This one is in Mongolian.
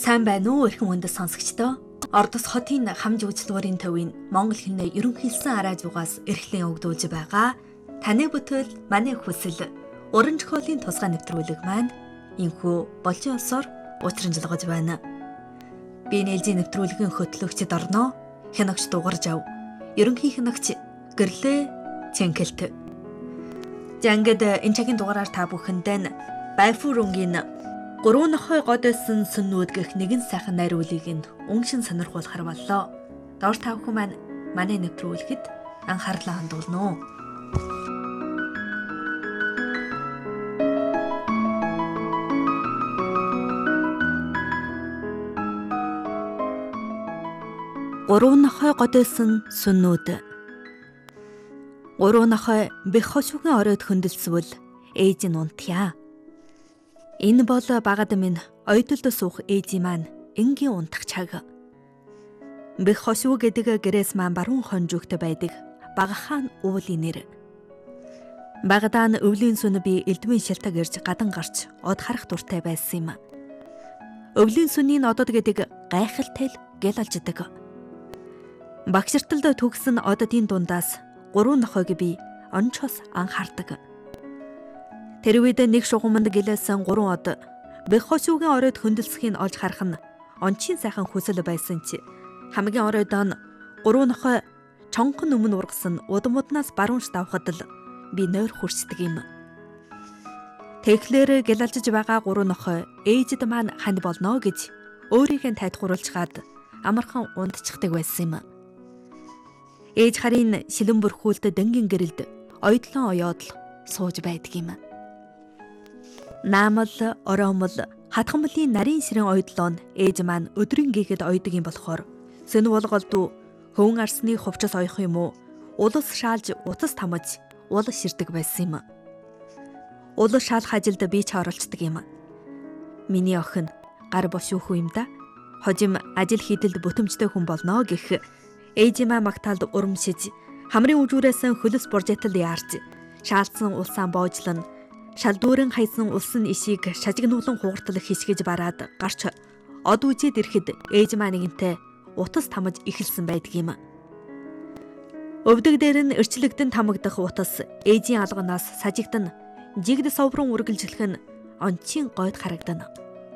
Сайн байна уу эрхэм үндэс сонсогчдоо? Ордос хотын хамж үйлчлүүрийн төвийн Монгол хэлний ерөнхийлсэн араа зугаас эрхлэн өгдүүлж байгаа таны бүтээл манай хүсэл уран зохиолын тусгай нэвтрүүлэг маань энхүү болжин олсоор учрамжилгаж байна. Би нээлзийн нэвтрүүлгийн хөтлөгчд орноо хянагч дугарж ав. Ерөнхий хянагч гэрлээ Цэнгэлт. Жангад энэ цагийн дугаараар та бүхэндээ Байфүрунгийн 3 нохой годсэн сүннүүд гэх нэгэн сайхан найруулгыг уншин сонирхуулахар боллоо. Доор та бүхэн маань манай нэвтрүүлгэд анхаарлаа хандуулно. Гурван нохой годсэн сүннүүд. 3 нохой бэх хошуугийн оройд хөндлөсвөл ээж нь унтъя. Энэ бол багад минь ойдолд суух ээжийн маань энгийн унтах цаг. Бэх хошуу гэдэг гэрээс маань баруун хонжигт байдаг багахан уулын нэр. Багадаа нь өвлийн сүн би элдвийн шилтэг ирж гадан гарч од харах дуртай байсан юм. Өвлийн сүний одод гэдэг гайхалтай л гялалждаг. Багширталд төгсөн ододын дундаас 3 нохойг би онцгос анхаардаг. Тэр үед нэг шугамд гэлээсэн 3 од бэх хошуугийн оройд хөндлөсхийг олж харах нь ончин сайхан хүсэл байсан чи хамгийн оройд нь 3 нохой чонгон өмнө ургасан удмуднаас баруунш давхад л би нойр хүрсдэг юм. Тэгэхээр гэлалжж байгаа 3 нохой ээжд маань ханд болно гэж өөрийг нь тайлхууруулж гад амархан ундчихдаг байсан юм. Ээж харын шилэн бүрхүүлд дэнгийн гэрэлд ойдлон оёод л сууж байдаг юм. Наамал, ороомол, хатгамлын нарийн ширэн ойдлоо нь ээж маань өдрийн гээгэд ойдог юм болохоор сэн болголдуу хөвөн арсны хувцас оёх юм уу? Улас шаалж утас тамаж улас ширдэг байсан юм. Улас шаалх ажилд би ч оролцдог юм. Миний охин гар бошуух юм да. Хожим ажил хийдэлд бүтэмжтэй хүн болно гэх ээжимээ магтаалд урамшиж хамрын үжүүрээс хөлөс боржетал яарч шаалцсан улсаан боожлон шалдуурын хайсан улсын ишийг шажигнуулан хугартал хишгэж бараад гарч од үжид ирэхэд ээж маань нэгэнтэй утас тамаж эхэлсэн байдаг юм. Өвдөг дээр нь өрчлөгдөн тамагдах утас ээжийн алганаас сажигдан жигд соврон үргэлжлэх нь ончин гойд харагдана.